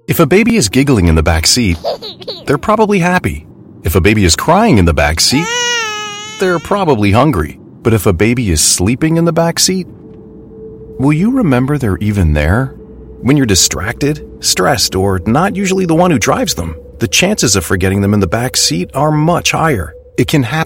If a baby is giggling in the back seat, they're probably happy. If a baby is crying in the back seat, they're probably hungry. But if a baby is sleeping in the back seat, will you remember they're even there? When you're distracted, stressed, or not usually the one who drives them, the chances of forgetting them in the back seat are much higher. It can happen